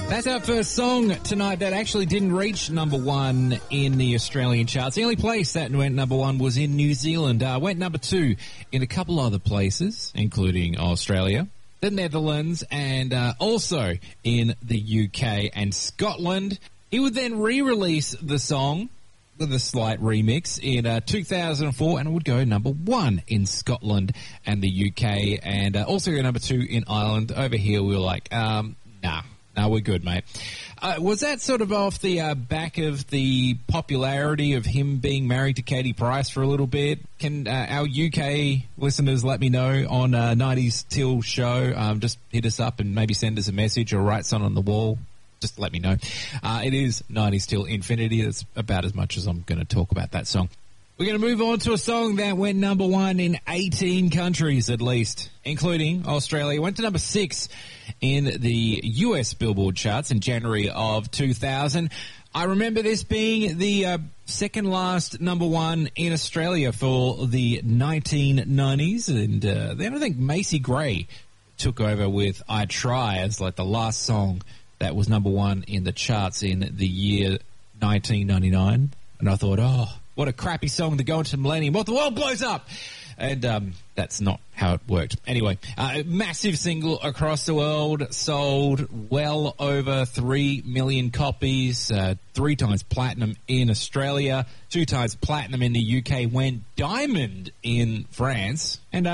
That's our first song tonight that actually didn't reach number one in the Australian charts. The only place that went number one was in New Zealand. Went number two in a couple other places, including Australia, the Netherlands, and also in the UK and Scotland. He would then re-release the song with a slight remix in 2004, and it would go number one in Scotland and the UK, and also go number two in Ireland. Over here, we were like, nah, we're good, mate. Was that sort of off the back of the popularity of him being married to Katie Price for a little bit? Can our UK listeners let me know on 90s Till Show? Just hit us up and maybe send us a message or write something on the wall. Just let me know. It is 90s Till Infinity. That's about as much as I'm going to talk about that song. We're going to move on to a song that went number one in 18 countries at least, including Australia. Went to number 6 in the US Billboard charts in January of 2000. I remember this being the second last number one in Australia for the 1990s. And then I think Macy Gray took over with I Try as like the last song that was number one in the charts in the year 1999. And I thought, oh, what a crappy song to go into Millennium. What the world blows up. And that's not how it worked. Anyway, massive single across the world, sold well over 3 million copies, 3 times platinum in Australia, 2 times platinum in the UK, went diamond in France. And